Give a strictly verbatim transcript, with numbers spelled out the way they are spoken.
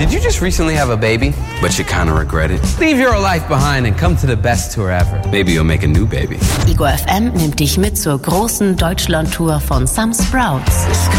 Did you just recently have a baby? But you kind of regret it? Leave your life behind and come to the best tour ever. Maybe you'll make a new baby. Ego F M nimmt dich mit zur großen Deutschland-Tour von Some Sprouts.